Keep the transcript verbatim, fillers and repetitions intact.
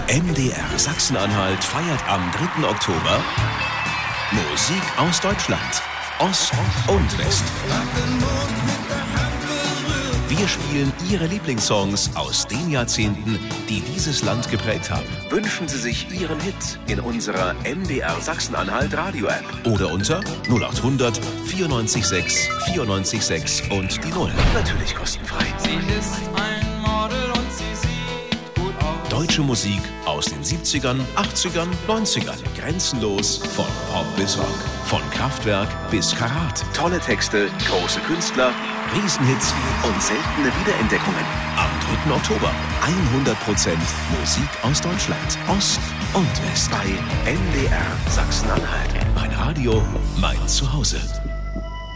M D R Sachsen-Anhalt feiert am dritten Oktober Musik aus Deutschland, Ost und West. Wir spielen Ihre Lieblingssongs aus den Jahrzehnten, die dieses Land geprägt haben. Wünschen Sie sich Ihren Hit in unserer M D R Sachsen-Anhalt Radio-App oder unter null acht hundert vierundneunzig sechs vierundneunzig sechs und die Null. Natürlich kostenfrei. Sie ist ein Model und sie sieht gut aus. Deutsche Musik aus den siebzigern, achtzigern, neunzigern. Grenzenlos von Pop bis Rock. Von Kraftwerk bis Karat. Tolle Texte, große Künstler, Riesenhits und seltene Wiederentdeckungen. Am dritten Oktober hundert Prozent Musik aus Deutschland, Ost und West bei M D R Sachsen-Anhalt. Mein Radio, mein Zuhause.